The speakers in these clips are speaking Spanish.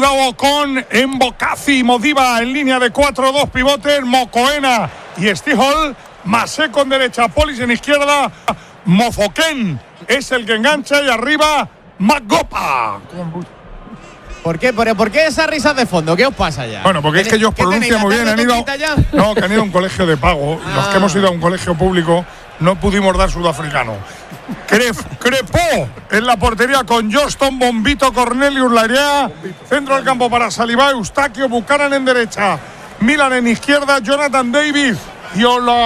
Luego con Embocazzi y Modiba en línea de 4-2 pivotes, Mokoena y Stihol, Maseko en derecha, Polis en izquierda, Mofoken es el que engancha y arriba Magopa. ¿Por qué esas risas de fondo? ¿Qué os pasa ya? Bueno, porque es que ellos pronuncian muy bien. Que han ido a un colegio de pago. Los que hemos ido a un colegio público no pudimos dar sudafricano. Crepó en la portería con Johnston, Bombito, Cornelius Larea. Centro del campo para Saliba, Eustaquio, Buchanan en derecha. Milan en izquierda, Jonathan Davis y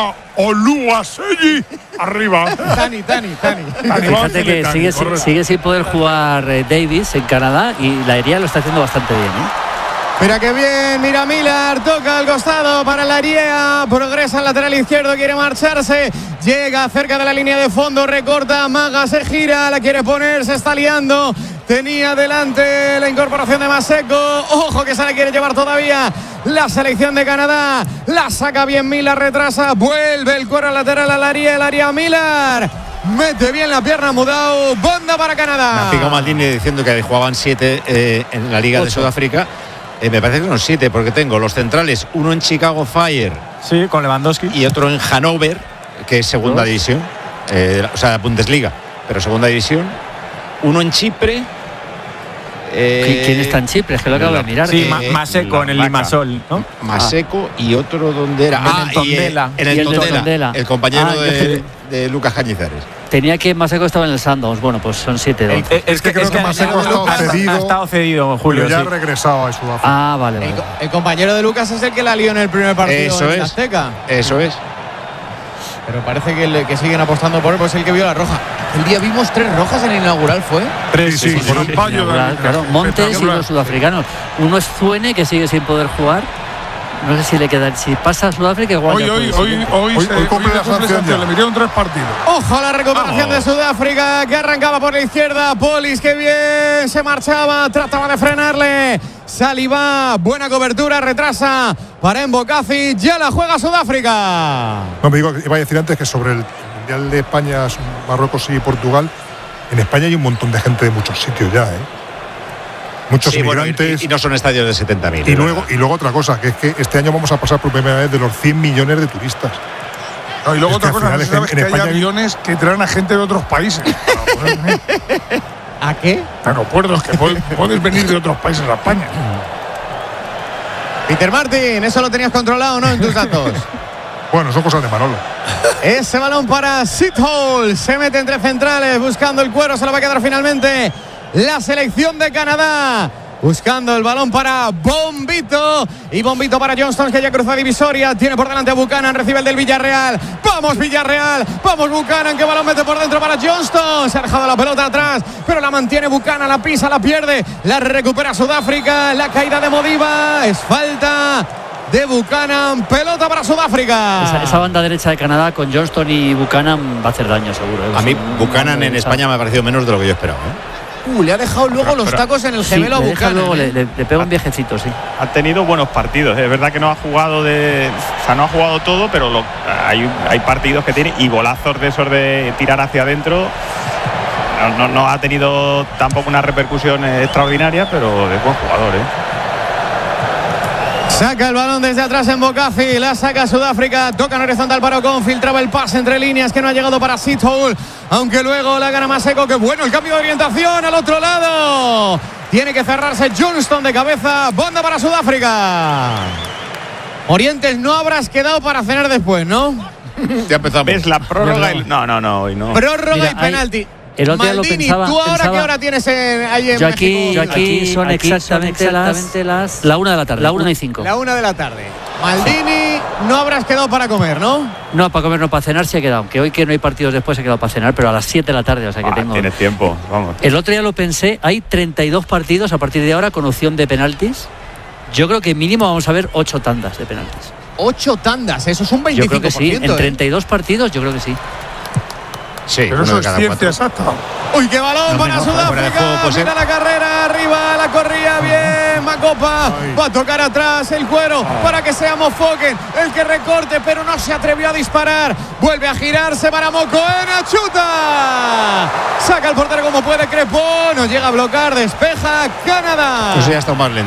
Oluwaseyi arriba. Tani. Fíjate que sigue sin poder jugar Davis en Canadá y Larea lo está haciendo bastante bien, Mira qué bien, mira Miller, toca al costado para Larea, progresa al lateral izquierdo, quiere marcharse, llega cerca de la línea de fondo, recorta, Maga se gira, la quiere poner, se está liando, tenía delante la incorporación de Maseko, ojo que se la quiere llevar todavía la selección de Canadá, la saca bien Miller, retrasa, vuelve el cuero lateral a Larea Miller. Mete bien la pierna Mudau, banda para Canadá. Me ha picado Maldini diciendo que jugaban 7 en la Liga 8. De Sudáfrica. Me parece que son 7 porque tengo los centrales, uno en Chicago Fire, sí, con Lewandowski, y otro en Hannover, que es segunda división, o sea, Bundesliga, pero segunda división. Uno en Chipre. ¿Quién está en Chipre? Es que lo acabo de mirar. Sí, Maseko en el Limassol, ¿no? Maseko y otro donde era. En el Tondela. El compañero de Lucas Cañizares. Tenía que Maseko estaba en el Sandows. Bueno, pues son 7-2. Es que creo que Maseko ha estado cedido, Julio. Pero ya ha regresado a Sudáfrica. Vale. El compañero de Lucas es el que la lió en el primer partido en Azteca. Eso es. Pero parece que siguen apostando por él, pues el que vio la roja. El día vimos 3 rojas en el inaugural, ¿fue? 3, sí, por el fallo de claro, Montes y los sudafricanos. Uno es Zuene, que sigue sin poder jugar. No sé si le queda. Si pasa a Sudáfrica, igual. Hoy cumple la sanción. Le metieron 3 partidos. Ojo a la recuperación de Sudáfrica, que arrancaba por la izquierda. Polis, que bien se marchaba, trataba de frenarle. Saliba, buena cobertura, retrasa para Embocazzi. Ya la juega Sudáfrica. No, me digo, iba a decir antes que sobre el Mundial de España, Marruecos y Portugal, en España hay un montón de gente de muchos sitios ya, Muchos inmigrantes. Bueno, y no son estadios de 70.000. Y luego otra cosa, que es que este año vamos a pasar por primera vez de los 100 millones de turistas. No, y luego otra cosa, no sabes que hay aviones que traen a gente de otros países. ¿A qué? Aeropuertos que puedes venir de otros países a España. Peter Martin, eso lo tenías controlado, ¿no? En tus datos. Bueno, son cosas de Manolo. Ese balón para Sithole. Se mete entre centrales, buscando el cuero. Se lo va a quedar finalmente la selección de Canadá. Buscando el balón para Bombito. Y Bombito para Johnston, que ya cruza divisoria. Tiene por delante a Buchanan, recibe el del Villarreal. ¡Vamos, Villarreal! ¡Vamos, Buchanan! Que balón mete por dentro para Johnston. Se ha dejado la pelota atrás, pero la mantiene Buchanan. La pisa, la pierde. La recupera Sudáfrica. La caída de Modiba. Es falta de Buchanan. Pelota para Sudáfrica. Esa banda derecha de Canadá con Johnston y Buchanan va a hacer daño, seguro. A mí Buchanan en España me ha parecido menos de lo que yo esperaba, Le ha dejado luego los tacos en el gemelo a Buchanan. Luego le pega un viajecito, sí. Ha tenido buenos partidos. Es verdad que no ha jugado no ha jugado todo, pero hay partidos que tiene y bolazos de esos de tirar hacia adentro. No ha tenido tampoco una repercusión extraordinaria, pero es buen jugador, Saca el balón desde atrás Embocazzi, la saca Sudáfrica, toca en horizontal para Ocon, filtraba el pase entre líneas que no ha llegado para Sithole, aunque luego la gana Maseko, que bueno el cambio de orientación al otro lado. Tiene que cerrarse Johnston de cabeza, banda para Sudáfrica. Orientes, no habrás quedado para cenar después, ¿no? Ya empezamos. ¿Ves la prórroga? No, hoy no. Prórroga y penalti. El otro día Maldini, lo pensaba. ¿tú ahora qué hora tienes ahí en México? Yo aquí son exactamente las la 1 de la tarde. La 1:05. La 1 de la tarde. Maldini, no habrás quedado para comer, ¿no? No, para comer no, para cenar sí he quedado. Que hoy que no hay partidos después he quedado para cenar, pero a las 7 de la tarde, o sea que tengo. Tienes tiempo, vamos. El otro día lo pensé, hay 32 partidos a partir de ahora con opción de penaltis. Yo creo que mínimo vamos a ver 8 tandas de penaltis. 8 tandas, eso es un 25%. Yo creo que sí, en 32 partidos yo creo que sí. Sí, pero eso es ciencia exacta. Uy, qué balón para Sudáfrica. Mira la carrera, arriba, la corría bien. Magopa va a tocar atrás el cuero para que sea Mofoken el que recorte, pero no se atrevió a disparar. Vuelve a girarse para Mokoena, chuta. Saca el portero como puede Crepó, no llega a bloquear, despeja Canadá. Pues ya está más lento.